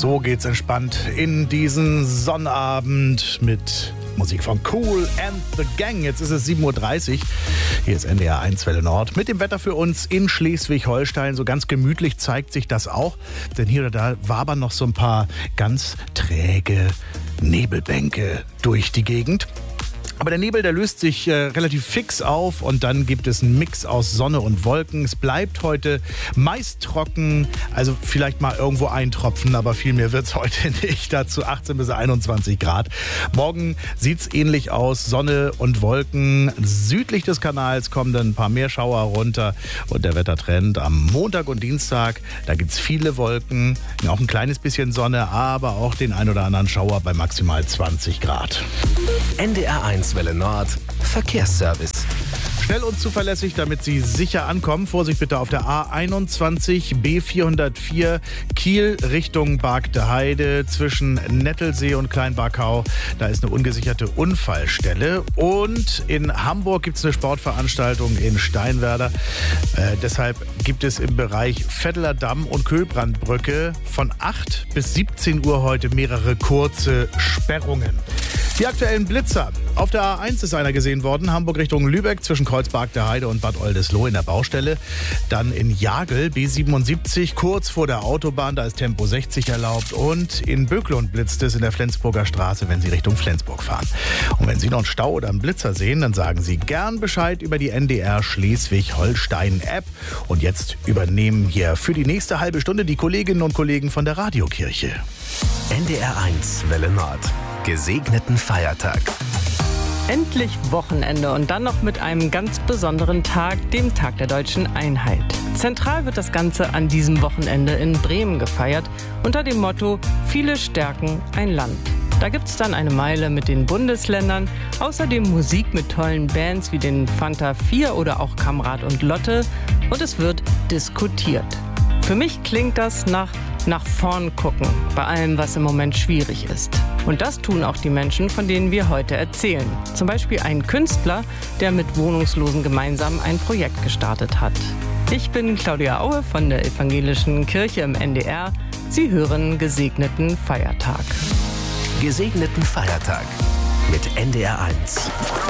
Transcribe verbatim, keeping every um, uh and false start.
So geht's entspannt in diesen Sonnabend mit Musik von Kool and the Gang. Jetzt ist es sieben Uhr dreißig. Hier ist N D R eins Welle Nord. Mit dem Wetter für uns in Schleswig-Holstein. So ganz gemütlich zeigt sich das auch. Denn hier oder da wabern noch so ein paar ganz träge Nebelbänke durch die Gegend. Aber der Nebel, der löst sich äh, relativ fix auf und dann gibt es einen Mix aus Sonne und Wolken. Es bleibt heute meist trocken, also vielleicht mal irgendwo ein Tropfen, aber viel mehr wird es heute nicht. Dazu achtzehn bis einundzwanzig Grad. Morgen sieht es ähnlich aus, Sonne und Wolken. Südlich des Kanals kommen dann ein paar mehr Schauer runter und der Wettertrend am Montag und Dienstag, da gibt es viele Wolken, auch ein kleines bisschen Sonne, aber auch den ein oder anderen Schauer bei maximal zwanzig Grad. N D R eins Welle Nord Verkehrsservice. Schnell und zuverlässig, damit Sie sicher ankommen. Vorsicht bitte auf der A einundzwanzig B vierhundertvier Kiel Richtung Bargteheide zwischen Nettelsee und Kleinbarkau. Da ist eine ungesicherte Unfallstelle. Und in Hamburg gibt es eine Sportveranstaltung in Steinwerder. Äh, deshalb gibt es im Bereich Vetteler Damm und Köhlbrandbrücke von acht bis siebzehn Uhr heute mehrere kurze Sperrungen. Die aktuellen Blitzer. Auf der A eins ist einer gesehen worden, Hamburg Richtung Lübeck zwischen Kreuzbargteheide und Bad Oldesloe in der Baustelle. Dann in Jagel B siebenundsiebzig kurz vor der Autobahn, da ist Tempo sechzig erlaubt. Und in Böklund blitzt es in der Flensburger Straße, wenn Sie Richtung Flensburg fahren. Und wenn Sie noch einen Stau oder einen Blitzer sehen, dann sagen Sie gern Bescheid über die N D R Schleswig-Holstein-App. Und jetzt übernehmen hier für die nächste halbe Stunde die Kolleginnen und Kollegen von der Radiokirche. N D R eins Welle Nord. Gesegneten Feiertag. Endlich Wochenende und dann noch mit einem ganz besonderen Tag, dem Tag der Deutschen Einheit. Zentral wird das Ganze an diesem Wochenende in Bremen gefeiert, unter dem Motto Viele stärken ein Land. Da gibt es dann eine Meile mit den Bundesländern, außerdem Musik mit tollen Bands wie den Fanta vier oder auch Kamrat und Lotte und es wird diskutiert. Für mich klingt das nach nach vorn gucken, bei allem, was im Moment schwierig ist. Und das tun auch die Menschen, von denen wir heute erzählen. Zum Beispiel ein Künstler, der mit Wohnungslosen gemeinsam ein Projekt gestartet hat. Ich bin Claudia Aue von der Evangelischen Kirche im N D R. Sie hören Gesegneten Feiertag. Gesegneten Feiertag mit N D R eins.